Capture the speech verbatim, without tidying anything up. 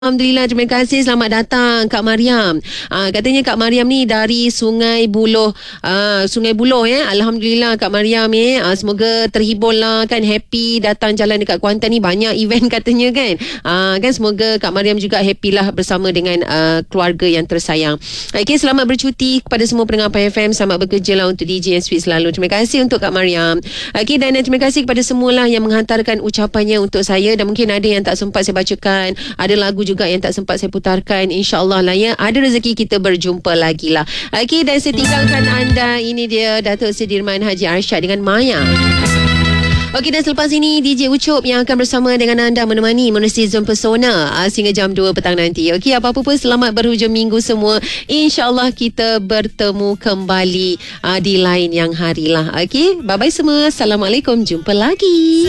Alhamdulillah, terima kasih. Selamat datang Kak Mariam. Ah, katanya Kak Mariam ni dari Sungai Buloh. Ah, Sungai Buloh ya. Alhamdulillah Kak Mariam eh. Ah, semoga terhibur lah kan, happy datang jalan dekat Kuantan ni, banyak event katanya kan. Ah, kan semoga Kak Mariam juga happy lah bersama dengan uh, keluarga yang tersayang. Okey, selamat bercuti kepada semua pendengar P F M. Selamat bekerja lah untuk D J yang sweet selalu. Terima kasih untuk Kak Mariam. Okey, dan terima kasih kepada semualah yang menghantarkan ucapannya untuk saya, dan mungkin ada yang tak sempat saya bacakan, ada lagu juga yang tak sempat saya putarkan. InsyaAllah lah ya, ada rezeki kita berjumpa lagi lah. Okey, dan saya tinggalkan anda. Ini dia Datuk Sudirman Haji Arsyad dengan Maya. Okey, dan selepas ini D J Ucup yang akan bersama dengan anda menemani menerusi Zon Pesona uh, sehingga jam dua petang nanti. Okey, apa-apa pun selamat berhujung minggu semua. InsyaAllah kita bertemu kembali uh, di lain yang hari lah. Okey, bye-bye semua. Assalamualaikum. Jumpa lagi.